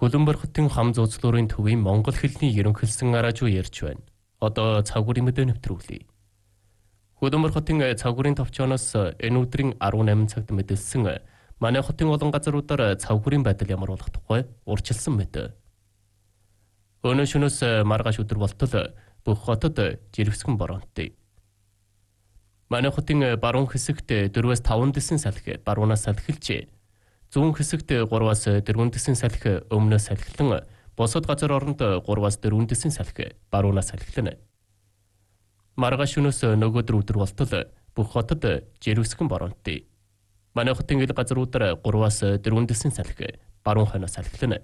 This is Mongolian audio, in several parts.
Хөлбөмбөр хотын хам зууцлуурын төвийн монгол хэлний ерөнхийлсөн араажуу ярьж байна. Одоо цаагуурын мэдээ нэвтрүүлье. Хөлбөмбөр хотын цаагуурын товчооноос энэ өдрийн 18 цагт мэдээлсэн манай хотын олон газруудаар цаагуурын байдал ямар болох тухай урьдчилсан мэт. Өнөө шөнөөс маргааш өдөр болтол бүх хотод жирэмсгэн боронтой. Манай хотын баруун хэсэгт 4-5 дэсэн салхи баруунаас салхилж, зүүн хэсэгт 3-4 дэсэн салхи өмнөөс салхилан, босод газар оронд 3-4 дэсэн салхи баруунаас салхилна. Маргааш шөнөөс нөгөөдөр өдөр болтол бүх хотод жирэмсгэн боронтой. Манай хотын ил газруудаар 3-4 дэсэн салхи баруун хойноос салхилна.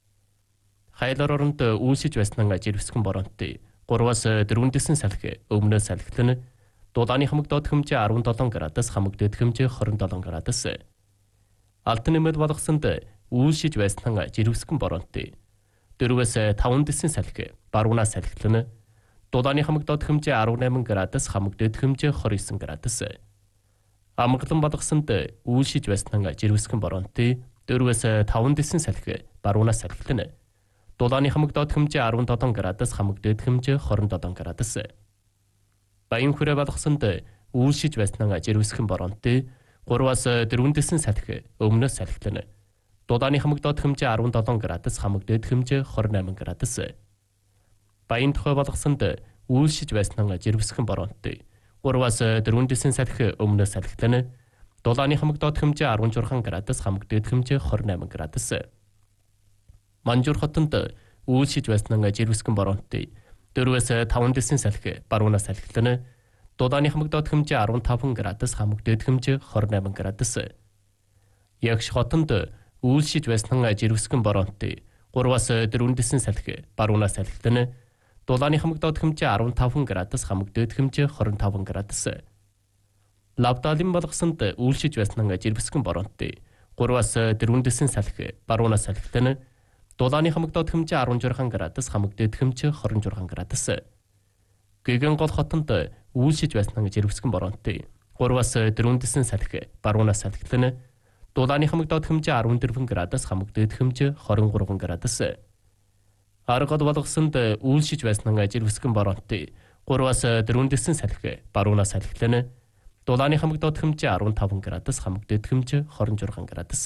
Хайлар оронд үүсэж байснаа жирэмсгэн боронтой 3-4 дэсэн салхи өмнөөс салхилна. Дулааны хамаг доод хэмжээ 17 градус, хамаг дээд хэмжээ 27 градус. Алтан нэмэд болгосонд үүсэж байснаа жирэмсгэн боронтой 4-5 дэсэн салхи баруунаас салхилна. Дулааны хамаг доод хэмжээ 18 градус, хамаг дээд хэмжээ 29 градус. Амгалан болгосонд үүсэж байснаа жирэмсгэн боронтой 4-5 дэсэн салхи баруунаас салхилна. Дулааны хамаг доод хэмжээ 17 градус, хамаг дээд хэмжээ 27 градус. Баян хүрээ болгосонд үүсэж байснаа жирэмсгэн боронтой 3-4 дэсэн салхи өмнөөс салхилна. Дулааны хамаг доод хэмжээ 17 градус, хамаг дээд хэмжээ 28 градус. Баян тухай болгосонд үүсэж байснаа жирэмсгэн боронтой 3-4 дэсэн салхи өмнөөс салхилна. Дулааны хамаг доод хэмжээ 16 градус, хамаг дээд хэмжээ 28 градус. Манжуур хотонд үүсэж байснаа жирэмсгэн боронтой 4-5 дэсэн салхи баруунаас салхилна. Дулааны хамаг доод хэмжээ 15 градус, хамаг дээд хэмжээ 28 градус. Ягш хотонд үүсэж байснаа жирэмсгэн боронтой 3-4 дэсэн салхи баруунаас салхилна. Дулааны хамаг доод хэмжээ 15 градус, хамаг дээд хэмжээ 25 градус. Лавдалын болгосонд үүсэж байснаа жирэмсгэн боронтой 3-4 дэсэн салхи баруунаас салхилна. Дулааны хамаг доод хэмжээ 16 градус, хамаг дээд хэмжээ 26 градус. Гэгэн гол хотонд үүсэж байснаа жирэмсгэн боронтой 3-4 дэсэн салхи баруунаас салхилна. Дулааны хамаг доод хэмжээ 14 градус, хамаг дээд хэмжээ 23 градус. Аргад болгосонд үүсэж байснаа жирэмсгэн боронтой 3-4 дэсэн салхи баруунаас салхилна. Дулааны хамаг доод хэмжээ 15 градус, хамаг дээд хэмжээ 26 градус.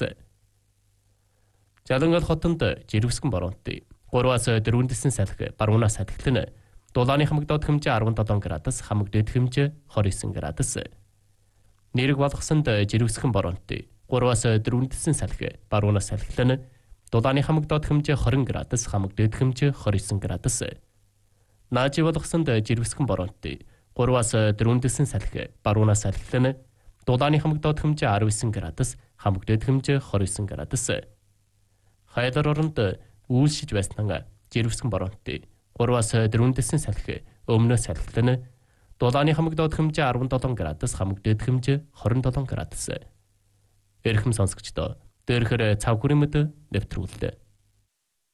Жалангал хотонд жирэмсгэн боронтой 3-4 дэсэн салхи баруунаас салхилна. Дулааны хамаг доод хэмжээ 17 градус, хамаг дээд хэмжээ 29 градус. Нэрэг болгосонд жирэмсгэн боронтой 3-4 дэсэн салхи баруунаас салхилна. Дулааны хамаг доод хэмжээ 20 градус, хамаг дээд хэмжээ 29 градус. Наажи болгосонд жирэмсгэн боронтой 3-4 дэсэн салхи баруунаас салхилна. Дулааны хамаг доод хэмжээ 19 градус, хамаг дээд хэмжээ 29 градус. Хайлар оронд үүсэж байснаа жирэмсгэн боронтой 3-4 дэсэн салхи өмнөөс салхилна. Дулааны хамаг доод хэмжээ 17 градус, хамаг дээд хэмжээ 27 градус. Эрхэм сонсогчдоо, дээрхээр цав хүрэмэд нэвтрүүллээ.